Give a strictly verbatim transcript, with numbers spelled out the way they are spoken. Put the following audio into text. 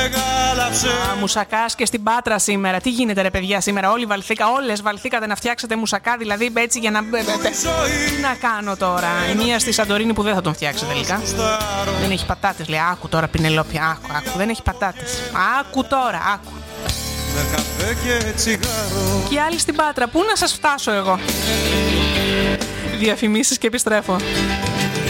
Α, μουσακάς και στην Πάτρα σήμερα. Τι γίνεται ρε παιδιά σήμερα? Όλοι βαλθήκα, όλες βαλθήκατε να φτιάξετε μουσακά, δηλαδή έτσι για να... Τι να κάνω τώρα? Η μία στη Σαντορίνη που δεν θα τον φτιάξει τελικά. Δεν έχει πατάτες, λέει. Άκου τώρα Πινελόπη, άκου, άκου. Δεν έχει πατάτες. Άκου τώρα, άκου. Και οι άλλοι στην Πάτρα, πού να σας φτάσω εγώ? Διαφημίσεις και επιστρέφω.